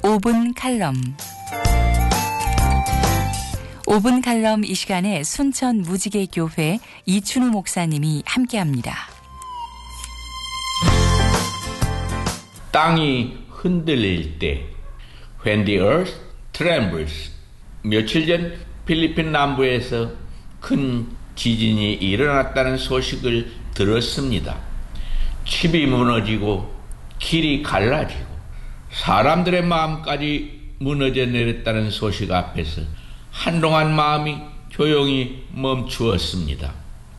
5분 칼럼. 5분 칼럼 이 시간에 순천 무지개교회 이춘우 목사님이 함께합니다. 땅이 흔들릴 때 When the earth trembles. 며칠 전 필리핀 남부에서 큰 지진이 일어났다는 소식을 들었습니다. 칩이 무너지고 길이 갈라지고 사람들의 마음까지 무너져 내렸다는 소식 앞에서 한동안 마음이 조용히 멈추었습니다.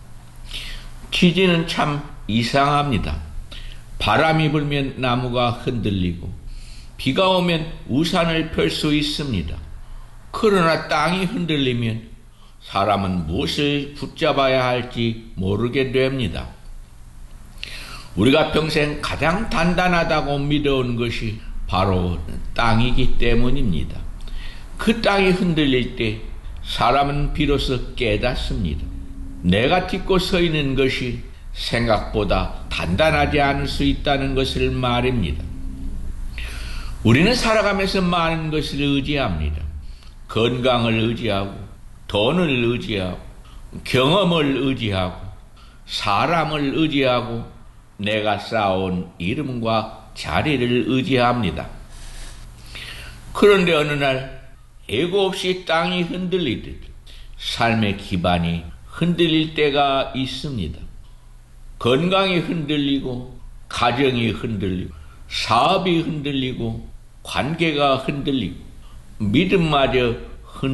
지진은 참 이상합니다. 바람이 불면 나무가 흔들리고 비가 오면 우산을 펼 수 있습니다. 그러나 땅이 흔들리면 사람은 무엇을 붙잡아야 할지 모르게 됩니다. 우리가 평생 가장 단단하다고 믿어온 것이 바로 땅이기 때문입니다. 그 땅이 흔들릴 때 사람은 비로소 깨닫습니다. 내가 딛고 서 있는 것이 생각보다 단단하지 않을 수 있다는 것을 말입니다. 우리는 살아가면서 많은 것을 의지합니다. 건강을 의지하고 돈을 의지하고 경험을 의지하고 사람을 의지하고 내가 쌓아온 이름과 자리를 의지합니다. 그런데 어느 날 예고 없이 땅이 흔들리듯 삶의 기반이 흔들릴 때가 있습니다. 건강이 흔들리고 가정이 흔들리고 사업이 흔들리고 관계가 흔들리고 믿음마저